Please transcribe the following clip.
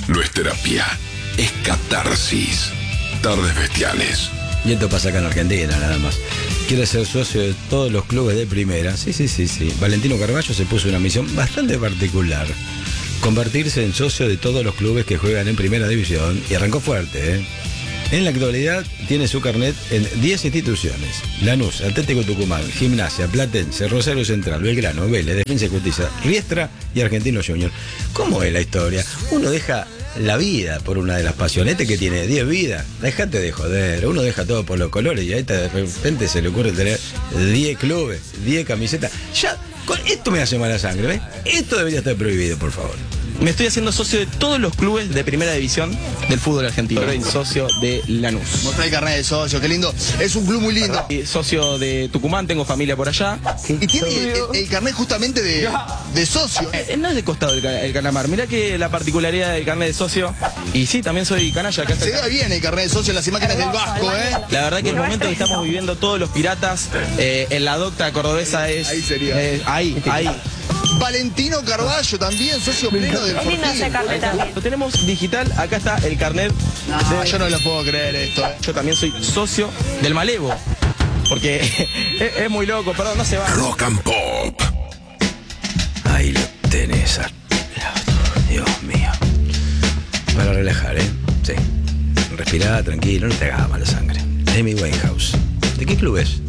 No es terapia, es catarsis. Tardes bestiales. Y esto pasa acá en Argentina, nada más. Quiere ser socio de todos los clubes de primera. Sí. Valentino Carballo se puso una misión bastante particular. Convertirse en socio de todos los clubes que juegan en primera división. Y arrancó fuerte, ¿eh? En la actualidad tiene su carnet en 10 instituciones: Lanús, Atlético Tucumán, Gimnasia, Platense, Rosario Central, Belgrano, Vélez, Defensa y Justicia, Riestra y Argentino Junior. ¿Cómo es la historia? Uno deja la vida por una de las pasiones. Este que tiene 10 vidas, déjate de joder. Uno deja todo por los colores y a esta de repente se le ocurre tener 10 clubes, 10 camisetas. Ya, con esto me hace mala sangre, ¿ves? Esto debería estar prohibido, por favor. Me estoy haciendo socio de todos los clubes de primera división del fútbol argentino. Soy socio de Lanús. Mostrá el carnet de socio, qué lindo. Es un club muy lindo. Y socio de Tucumán, tengo familia por allá. Y tiene el carnet justamente de socio. No es de costado el Canamar. Mirá que la particularidad del carnet de socio. Y sí, también soy canalla. Acá Se ve bien el carnet de socio en las imágenes del Vasco, ¿eh? La verdad que el momento que estamos viviendo todos los piratas en la docta cordobesa es... Ahí sería. Ahí. Valentino Carballo también, socio pleno del Es lindo ese Fortín. carnet también. Lo tenemos digital. Acá está el carnet. Yo no lo puedo creer esto, ¿eh? Yo también soy socio del Malevo. Porque es muy loco, perdón, no se va. Rock and Pop. Ahí lo tenés. Dios mío. Para relajar, ¿eh? Sí. Respirá, tranquilo, no te hagas mala sangre. Amy Winehouse. ¿De qué club es?